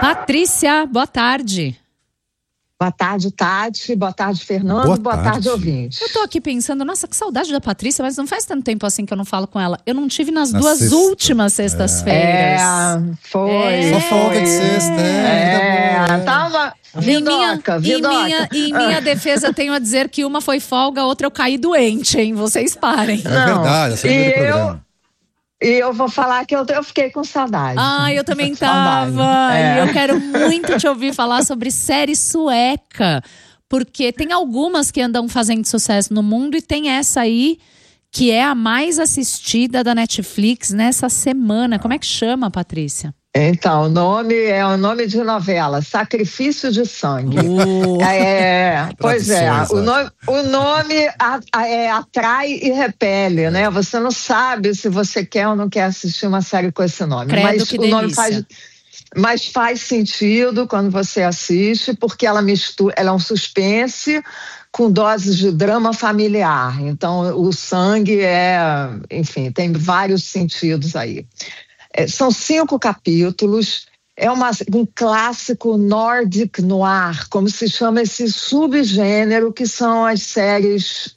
Patrícia, boa tarde. Boa tarde, Tati. Boa tarde, Fernando. Boa tarde, ouvintes. Eu tô aqui pensando, nossa, que saudade da Patrícia, mas não faz tanto tempo assim que eu não falo com ela. Eu não tive nas duas últimas sextas-feiras. Foi. Só folga de sexta, tava... Vidoca. Em minha defesa, tenho a dizer que uma foi folga, a outra eu caí doente, hein? Vocês parem. É verdade, essa é o programa. E eu vou falar que eu fiquei com saudade. Eu também tava. E eu quero muito te ouvir falar sobre série sueca. Porque tem algumas que andam fazendo sucesso no mundo e tem essa aí que é a mais assistida da Netflix nessa semana. Como é que chama, Patrícia? Então, o nome de novela, Sacrifício de Sangue. Pois é, o nome atrai e repele, né? Você não sabe se você quer ou não quer assistir uma série com esse nome. Credo, mas que o nome delícia. mas faz sentido quando você assiste, porque ela é um suspense com doses de drama familiar. Então, o sangue enfim, tem vários sentidos aí. São 5 capítulos, um clássico Nordic Noir, como se chama esse subgênero, que são as séries...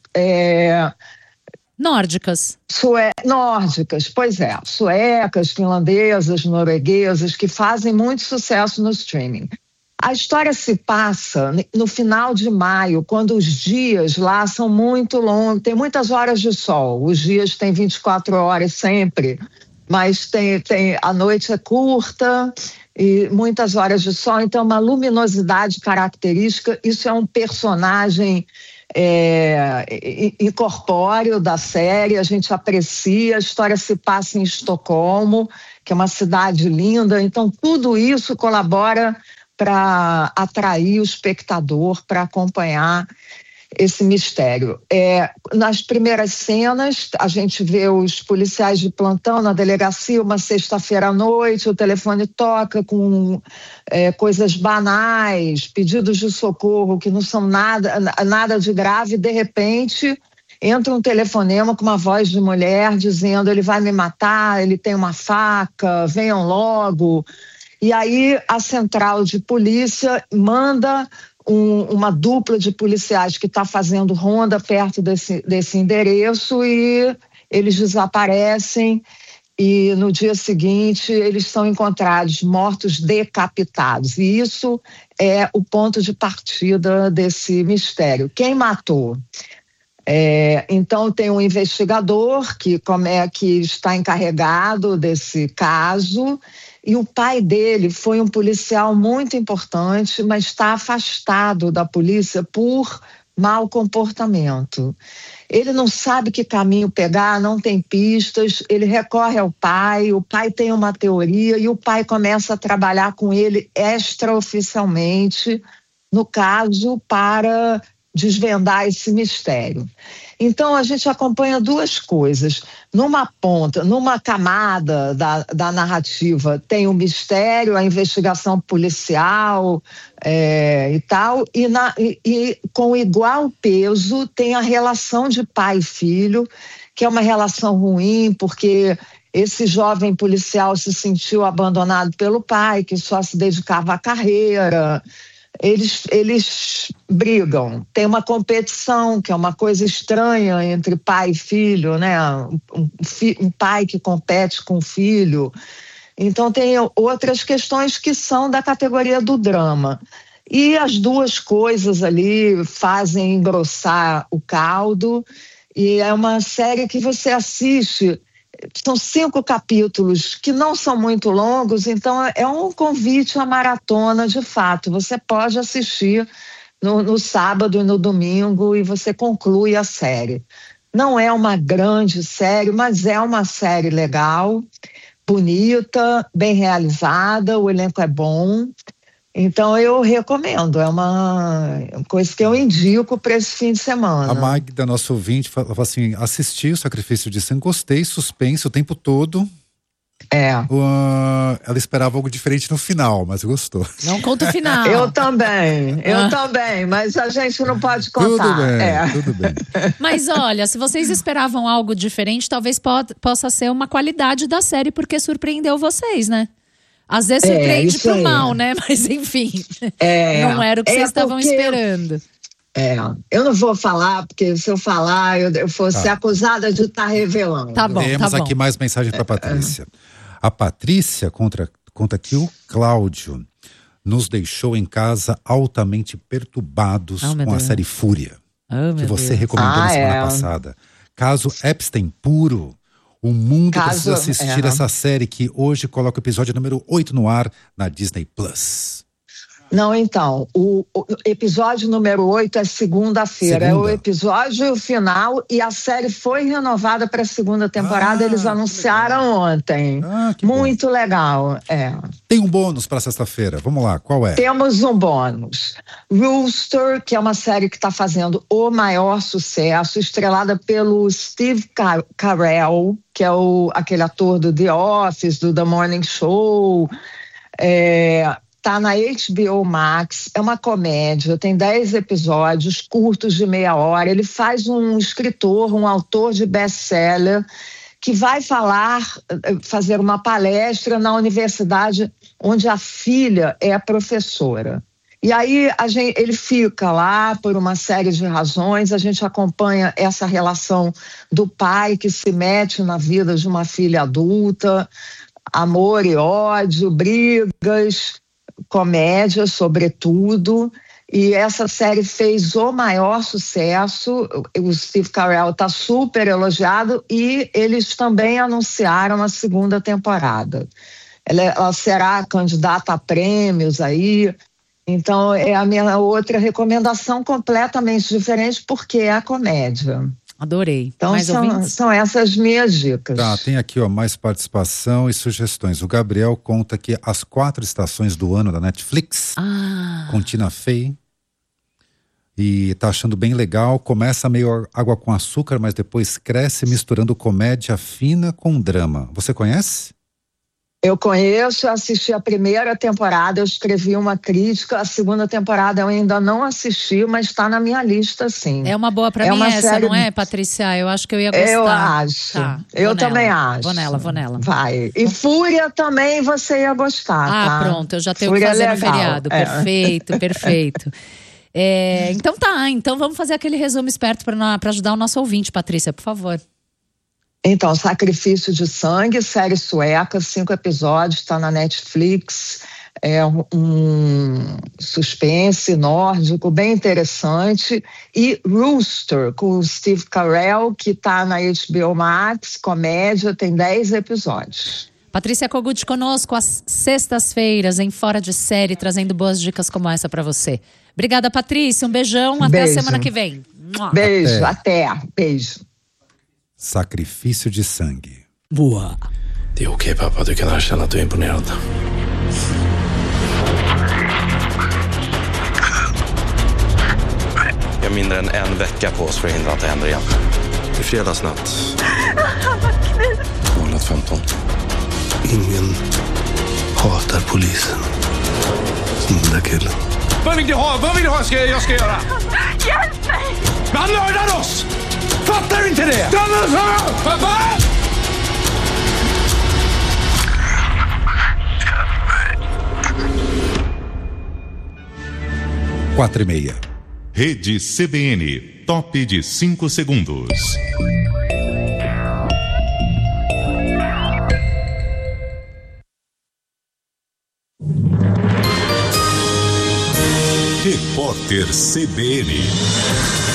Nórdicas. Nórdicas, pois é. Suecas, finlandesas, norueguesas, que fazem muito sucesso no streaming. A história se passa no final de maio, quando os dias lá são muito longos, tem muitas horas de sol. Os dias têm 24 horas sempre, mas a noite é curta e muitas horas de sol, então uma luminosidade característica. Isso é um personagem incorpóreo da série, a gente aprecia. A história se passa em Estocolmo, que é uma cidade linda, então tudo isso colabora para atrair o espectador, para acompanhar esse mistério. Nas primeiras cenas, a gente vê os policiais de plantão na delegacia, uma sexta-feira à noite, o telefone toca com coisas banais, pedidos de socorro que não são nada de grave. De repente, entra um telefonema com uma voz de mulher dizendo: ele vai me matar, ele tem uma faca, venham logo. E aí a central de polícia manda uma dupla de policiais que está fazendo ronda perto desse endereço, e eles desaparecem, e no dia seguinte eles são encontrados mortos, decapitados. E isso é o ponto de partida desse mistério. Quem matou? Então tem um investigador que está encarregado desse caso, e o pai dele foi um policial muito importante, mas está afastado da polícia por mau comportamento. Ele não sabe que caminho pegar, não tem pistas, ele recorre ao pai, o pai tem uma teoria e o pai começa a trabalhar com ele extraoficialmente no caso para desvendar esse mistério. Então a gente acompanha duas coisas. Numa ponta, numa camada da narrativa tem o mistério, a investigação policial e tal, e com igual peso tem a relação de pai e filho, que é uma relação ruim, porque esse jovem policial se sentiu abandonado pelo pai, que só se dedicava à carreira. Eles brigam, tem uma competição, que é uma coisa estranha entre pai e filho, né? Um pai que compete com o filho. Então tem outras questões que são da categoria do drama. E as duas coisas ali fazem engrossar o caldo, e é uma série que você assiste. São 5 capítulos que não são muito longos, então é um convite à maratona de fato. Você pode assistir no sábado e no domingo e você conclui a série. Não é uma grande série, mas é uma série legal, bonita, bem realizada, o elenco é bom. Então eu recomendo, é uma coisa que eu indico para esse fim de semana. A Magda, nossa ouvinte, falou assim: assisti o Sacrifício de Sangue, gostei, suspense o tempo todo. Ela esperava algo diferente no final, mas gostou. Não conta o final. Eu também, mas a gente não pode contar. Tudo bem. Mas olha, se vocês esperavam algo diferente, talvez possa ser uma qualidade da série, porque surpreendeu vocês, né? Às vezes surpreende isso pro aí. mal, né? Mas enfim, não era o que vocês estavam porque- esperando. Eu não vou falar, porque se eu falar, eu vou ser acusada de estar revelando. Tá bom, Temos tá bom. aqui mais mensagem para Patrícia. A Patrícia conta que o Cláudio nos deixou em casa altamente perturbados Oh, meu com a Deus. série Fúria, Oh, que meu você Deus. recomendou na semana passada. Caso Epstein puro. O mundo precisa assistir essa série que hoje coloca o episódio número 8 no ar na Disney Plus. Não, então, o episódio número 8 é segunda-feira. É o episódio final e a série foi renovada para a segunda temporada. Eles anunciaram ontem. Muito legal. Tem um bônus para sexta-feira. Vamos lá, qual é? Temos um bônus. Rooster, que é uma série que está fazendo o maior sucesso, estrelada pelo Steve Carell, que é aquele ator do The Office, do The Morning Show. Está na HBO Max, é uma comédia, tem 10 episódios curtos de meia hora. Ele faz um escritor, um autor de best-seller que vai fazer uma palestra na universidade onde a filha é professora. E aí ele fica lá por uma série de razões, a gente acompanha essa relação do pai que se mete na vida de uma filha adulta, amor e ódio, brigas, comédia, sobretudo, e essa série fez o maior sucesso. O Steve Carell está super elogiado e eles também anunciaram a segunda temporada. Ela será candidata a prêmios aí, então é a minha outra recomendação completamente diferente porque é a comédia. Adorei. Então mais são essas minhas dicas. Tá, tem aqui mais participação e sugestões. O Gabriel conta que As 4 Estações do Ano da Netflix, com Tina Fey, e tá achando bem legal. Começa meio água com açúcar, mas depois cresce misturando comédia fina com drama. Você conhece? Eu conheço, assisti a primeira temporada, eu escrevi uma crítica. A segunda temporada eu ainda não assisti, mas está na minha lista, sim. É uma boa pra mim essa, série... não é, Patrícia? Eu acho que eu ia gostar. Eu acho. Tá, eu também acho. Vou nela. Vai. E Fúria também você ia gostar, tá? Pronto, eu já tenho o que fazer no feriado. Perfeito. Então vamos fazer aquele resumo esperto para ajudar o nosso ouvinte, Patrícia, por favor. Então, Sacrifício de Sangue, série sueca, 5 episódios, está na Netflix. É um suspense nórdico bem interessante. E Rooster, com o Steve Carell, que está na HBO Max, comédia, tem 10 episódios. Patrícia Kogut conosco às sextas-feiras em Fora de Série, trazendo boas dicas como essa para você. Obrigada, Patrícia. Um beijão. Até a semana que vem. Beijo. Até. Beijo. Sacrifício de sangue. Boa. Det är okej, pappa. Du kan erkänna att du är imponerad. Vi har mindre än en vecka på oss för att hindra att det händer igen. I fredagsnatt. Målet 15. Ingen hatar polisen som den där killen. Vad vill du ha? Vad vill du ha jag ska göra? Hjälp mig! Han mördar oss! Fattar du inte det? Stanna! Pappa! 4:30. Rede CBN, top de 5 segundos. Repórter CBN.